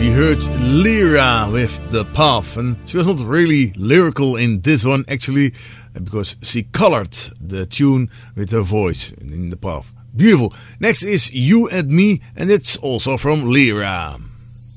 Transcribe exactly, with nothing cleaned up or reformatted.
heard Lyra with The Path, and she was not really lyrical in this one actually, because she colored the tune with her voice in The Path. Beautiful. Next is You and Me, and it's also from Lyra.